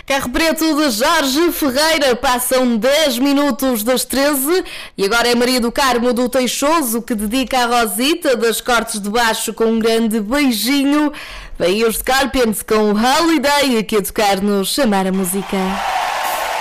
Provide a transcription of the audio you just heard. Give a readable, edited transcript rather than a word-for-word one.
Carro Preto de Jorge Ferreira, passam 10 minutos das 13 e agora é Maria do Carmo do Teixoso que dedica a Rosita das Cortes de Baixo com um grande beijinho. Vem os Scorpions com o Holiday aqui a tocar no Chamar a Música.